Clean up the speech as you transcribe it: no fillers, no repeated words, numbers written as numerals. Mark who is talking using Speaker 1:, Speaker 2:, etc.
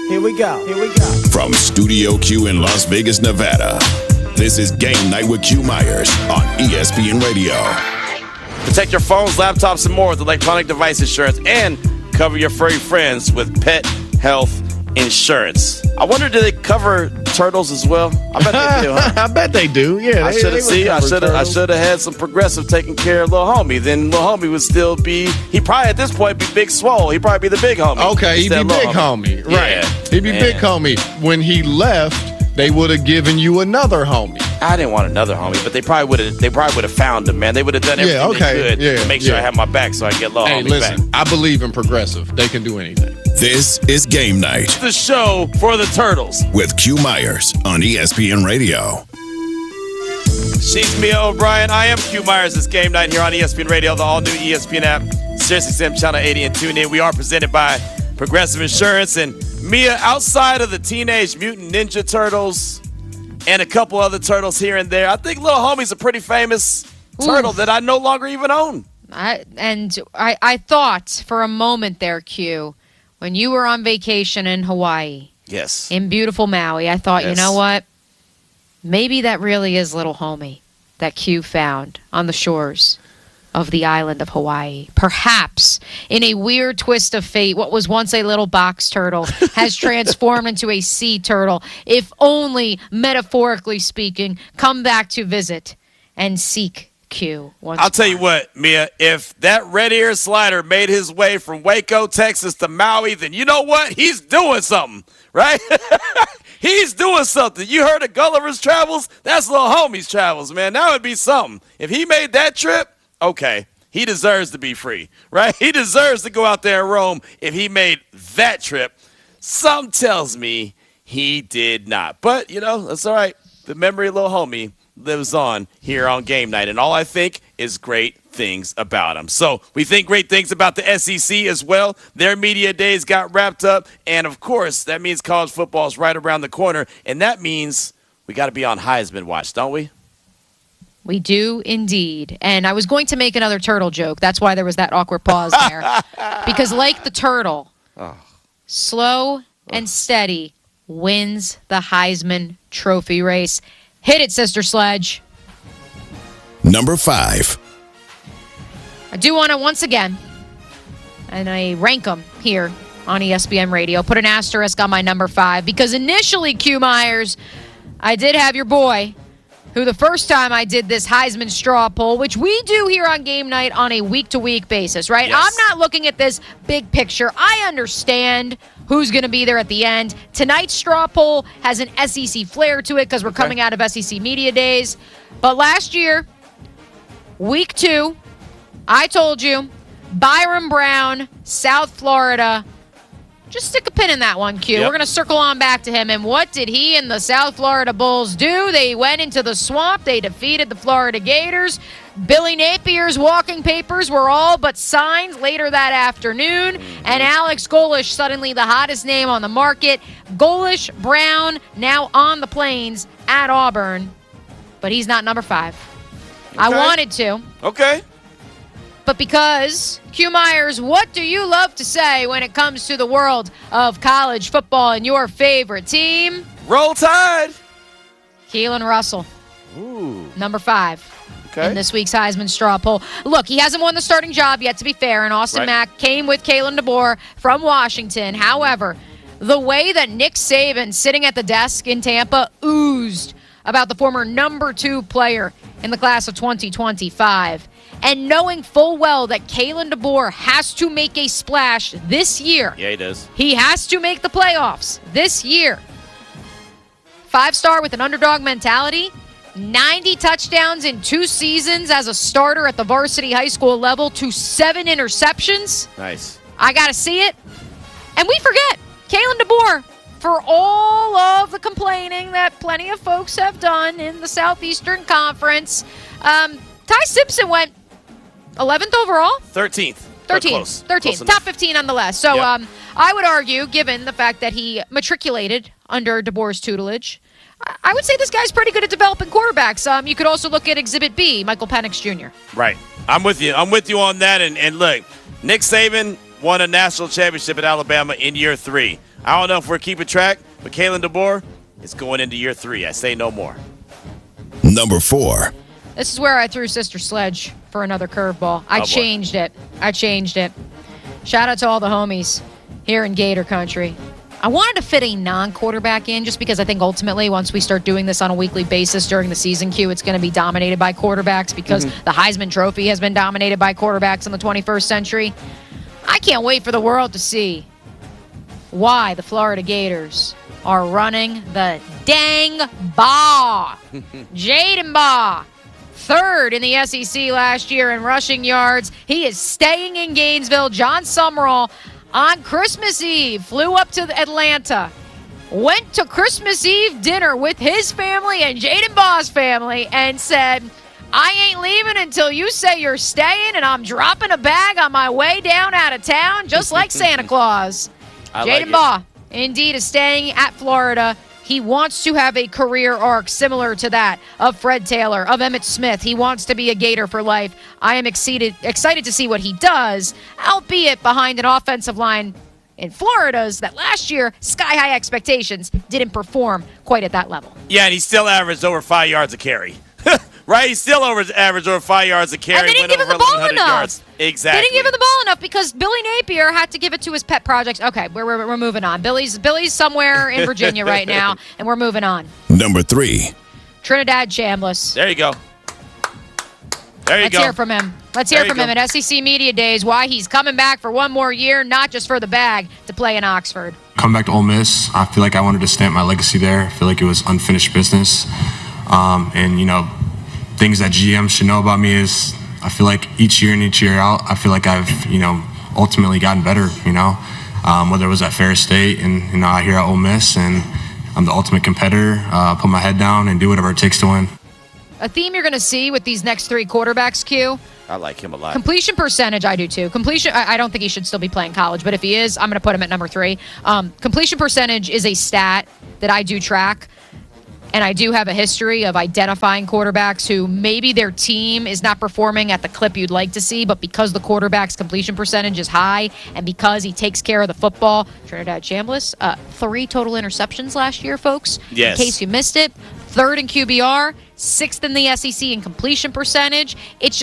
Speaker 1: Here we go.
Speaker 2: From Studio Q in Las Vegas, Nevada, this is Game Night with Q Myers on ESPN Radio.
Speaker 3: Protect your phones, laptops, and more with electronic device insurance, and cover your furry friends with pet health insurance. I wonder, do they cover turtles as well? I bet they do, huh?
Speaker 4: I bet they do. Yeah,
Speaker 3: I should have had some Progressive taking care of little homie. Then little homie would still be. He probably at this point be Big Swole. He'd probably be the big homie.
Speaker 4: Okay, he'd be big homie. Right.
Speaker 3: Yeah,
Speaker 4: he'd be big homie. When he left, they would have given you another homie.
Speaker 3: I didn't want another homie, but they probably would have found him, man. They would have done everything they could to make sure I have my back so I get little homie
Speaker 4: listen,
Speaker 3: back.
Speaker 4: I believe in Progressive. They can do anything.
Speaker 2: This is Game Night.
Speaker 3: The show for the Turtles.
Speaker 2: With Q Myers on ESPN Radio.
Speaker 3: She's Mia O'Brien. I am Q Myers. It's Game Night here on ESPN Radio, the all-new ESPN app, SiriusXM Channel 80, and tune in. We are presented by Progressive Insurance. And Mia, outside of the Teenage Mutant Ninja Turtles and a couple other turtles here and there, I think Little Homie's a pretty famous turtle that I no longer even own.
Speaker 5: I thought for a moment there, Q, when you were on vacation in Hawaii.
Speaker 3: Yes.
Speaker 5: In beautiful Maui, I thought, you know what? Maybe that really is Little Homie that Q found on the shores of the island of Hawaii. Perhaps, in a weird twist of fate, what was once a little box turtle has transformed into a sea turtle. If only, metaphorically speaking, come back to visit and seek Q.
Speaker 3: I'll tell you what, Mia, if that red ear slider made his way from Waco, Texas to Maui, then you know what? He's doing something, right? He's doing something. You heard of Gulliver's Travels? That's Little Homie's Travels, man. That would be something. If he made that trip, okay, he deserves to be free, right? He deserves to go out there and roam if he made that trip. Something tells me he did not. But, you know, that's all right. The memory of Little Homie lives on here on Game Night, and all I think is great things about him. So we think great things about the SEC as well. Their media days got wrapped up, and of course, that means college football is right around the corner, and that means we got to be on Heisman watch, don't we?
Speaker 5: We do indeed. And I was going to make another turtle joke. That's why there was that awkward pause there. Because like the turtle, slow and steady wins the Heisman Trophy race. Hit it, Sister Sledge.
Speaker 2: Number 5.
Speaker 5: I do want to once again, and I rank them here on ESPN Radio, put an asterisk on my number 5, because initially, Q Myers, I did have your boy, who the first time I did this Heisman straw poll, which we do here on Game Night on a week-to-week basis, right?
Speaker 3: Yes.
Speaker 5: I'm not looking at this big picture. I understand who's going to be there at the end. Tonight's straw poll has an SEC flair to it because we're coming out of SEC Media Days. But last year, week 2, I told you, Byron Brown, South Florida. Just stick a pin in that one, Q.
Speaker 3: Yep.
Speaker 5: We're going to circle on back to him. And what did he and the South Florida Bulls do? They went into the swamp. They defeated the Florida Gators. Billy Napier's walking papers were all but signed later that afternoon. And Alex Golesh, suddenly the hottest name on the market. Golesh, Brown, now on the plains at Auburn. But he's not number 5.
Speaker 3: Okay.
Speaker 5: I wanted to.
Speaker 3: Okay.
Speaker 5: But because, Q Myers, what do you love to say when it comes to the world of college football and your favorite team?
Speaker 3: Roll Tide.
Speaker 5: Keelan Russell.
Speaker 3: Ooh.
Speaker 5: Number 5.
Speaker 3: Okay.
Speaker 5: In this week's Heisman straw poll. Look, he hasn't won the starting job yet, to be fair, and Austin Mack came with Kalen DeBoer from Washington. However, the way that Nick Saban, sitting at the desk in Tampa, oozed about the former number 2 player in the class of 2025, and knowing full well that Kalen DeBoer has to make a splash this year.
Speaker 3: Yeah, he does.
Speaker 5: He has to make the playoffs this year. 5-star with an underdog mentality. 90 touchdowns in 2 seasons as a starter at the varsity high school level to 7 interceptions.
Speaker 3: Nice.
Speaker 5: I got to see it. And we forget, Kalen DeBoer, for all of the complaining that plenty of folks have done in the Southeastern Conference, Ty Simpson went 11th overall?
Speaker 3: 13th.
Speaker 5: 13th. Top 15 nonetheless. So
Speaker 3: Yep.
Speaker 5: I would argue, given the fact that he matriculated under DeBoer's tutelage, I would say this guy's pretty good at developing quarterbacks. You could also look at Exhibit B, Michael Penix Jr.
Speaker 3: Right. I'm with you. I'm with you on that. And look, Nick Saban, won a national championship at Alabama in year 3. I don't know if we're keeping track, but Kalen DeBoer is going into year 3. I say no more.
Speaker 2: Number 4.
Speaker 5: This is where I threw Sister Sledge for another curveball. I changed it. Shout out to all the homies here in Gator Country. I wanted to fit a non-quarterback in just because I think ultimately once we start doing this on a weekly basis during the season, Q, it's going to be dominated by quarterbacks because the Heisman Trophy has been dominated by quarterbacks in the 21st century. I can't wait for the world to see why the Florida Gators are running the dang ball. Jaden Baugh, 3rd in the SEC last year in rushing yards. He is staying in Gainesville. John Summerall on Christmas Eve flew up to Atlanta, went to Christmas Eve dinner with his family and Jaden Baugh's family, and said, I ain't leaving until you say you're staying, and I'm dropping a bag on my way down out of town, just like Santa Claus. Jaden Baugh, indeed, is staying at Florida. He wants to have a career arc similar to that of Fred Taylor, of Emmitt Smith. He wants to be a Gator for life. I am excited to see what he does, albeit behind an offensive line in Florida's that last year, sky-high expectations, didn't perform quite at that level.
Speaker 3: Yeah, and he still averaged over 5 yards a carry. Right? He still averaged over 5 yards a carry.
Speaker 5: And they didn't give him the ball enough.
Speaker 3: Yards. Exactly.
Speaker 5: They didn't give him the ball enough because Billy Napier had to give it to his pet projects. Okay, we're moving on. Billy's somewhere in Virginia right now, and we're moving on.
Speaker 2: Number 3.
Speaker 5: Trinidad Chambliss.
Speaker 3: There you go.
Speaker 5: Let's hear from him. Let's hear from him at SEC Media Days why he's coming back for one more year, not just for the bag, to play in Oxford.
Speaker 1: Come back to Ole Miss. I feel like I wanted to stamp my legacy there. I feel like it was unfinished business. And, you know, things that GM should know about me is I feel like each year in, each year out, I feel like I've, you know, ultimately gotten better, you know, whether it was at Ferris State and, you know, out here at Ole Miss, and I'm the ultimate competitor, put my head down and do whatever it takes to win.
Speaker 5: A theme you're going to see with these next 3 quarterbacks, Q.
Speaker 3: I like him a lot.
Speaker 5: Completion percentage, I do too. I don't think he should still be playing college, but if he is, I'm going to put him at number 3. Completion percentage is a stat that I do track. And I do have a history of identifying quarterbacks who maybe their team is not performing at the clip you'd like to see, but because the quarterback's completion percentage is high and because he takes care of the football, Trinidad Chambliss, 3 total interceptions last year, folks.
Speaker 3: Yes.
Speaker 5: In case you missed it. 3rd in QBR, 6th in the SEC in completion percentage. It's just